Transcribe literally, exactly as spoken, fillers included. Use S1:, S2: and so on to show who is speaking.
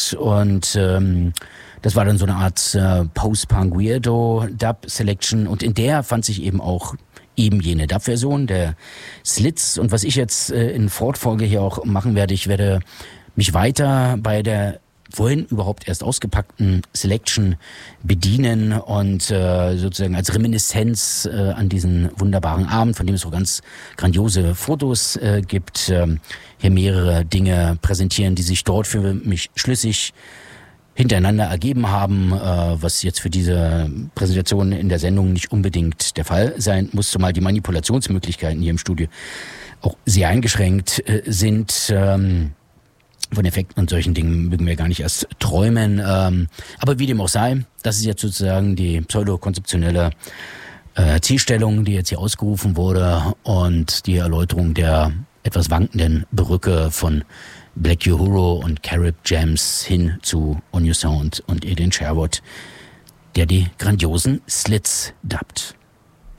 S1: gemacht und ähm, das war dann so eine Art äh, Post-Punk-Weirdo-Dub-Selection und in der fand sich eben auch eben jene Dub-Version, der Slits. Und was ich jetzt äh, in Fortfolge hier auch machen werde, ich werde mich weiter bei der vorhin überhaupt erst ausgepackten Selection bedienen und äh, sozusagen als Reminiszenz äh, an diesen wunderbaren Abend, von dem es so ganz grandiose Fotos äh, gibt, äh, hier mehrere Dinge präsentieren, die sich dort für mich schlüssig hintereinander ergeben haben, äh, was jetzt für diese Präsentation in der Sendung nicht unbedingt der Fall sein muss, zumal die Manipulationsmöglichkeiten hier im Studio auch sehr eingeschränkt äh, sind. Ähm, von Effekten und solchen Dingen mögen wir gar nicht erst träumen. Ähm, aber wie dem auch sei, das ist jetzt sozusagen die pseudo-konzeptionelle äh, Zielstellung, die jetzt hier ausgerufen wurde und die Erläuterung der etwas wankenden Brücke von Black Uhuru und Carib Jams hin zu On Your Sound und Adrian Sherwood, der die grandiosen Slits dubbt.